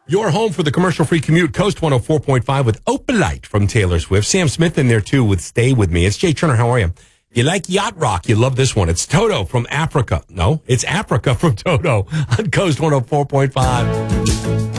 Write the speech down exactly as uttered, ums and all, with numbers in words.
Your home for the commercial-free commute, Coast one oh four point five with Opalite from Taylor Swift. Sam Smith in there, too, with Stay With Me. It's Jay Turner. How are you? You like yacht rock, you love this one. It's Toto from Africa. No, it's Africa from Toto on Coast one oh four point five.